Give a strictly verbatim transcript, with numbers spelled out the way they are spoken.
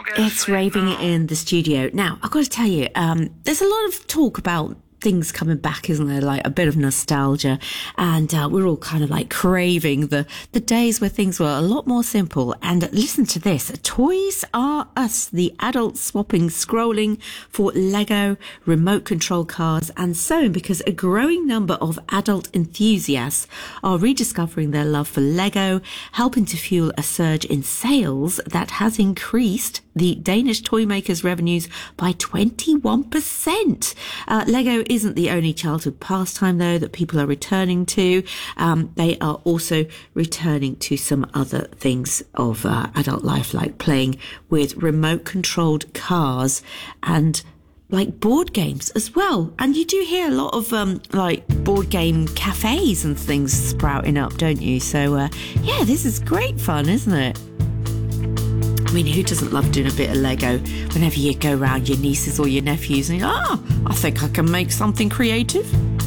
It's raving in the studio. Now, I've got to tell you, um, there's a lot of talk about things coming back, isn't there? Like a bit of nostalgia, and uh, we're all kind of like craving the the days where things were a lot more simple. And listen to this: Toys R Us, the adult swapping, scrolling for Lego remote control cars and so on, because a growing number of adult enthusiasts are rediscovering their love for Lego, helping to fuel a surge in sales that has increased the Danish toy makers' revenues by twenty-one percent. Uh, Lego isn't the only childhood pastime, though, that people are returning to. Um, they are also returning to some other things of uh, adult life, like playing with remote-controlled cars and like board games as well. And you do hear a lot of um, like board game cafes and things sprouting up, don't you? So, uh, yeah, this is great fun, isn't it? I mean, who doesn't love doing a bit of Lego whenever you go around your nieces or your nephews and you go, ah, I think I can make something creative?